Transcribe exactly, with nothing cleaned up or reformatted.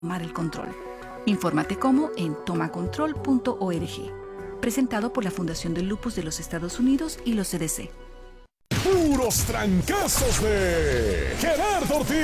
tomar el control. Infórmate cómo en toma control punto org. Presentado por la Fundación del Lupus de los Estados Unidos y los C D C. Puros trancazos de Gerardo Ortiz.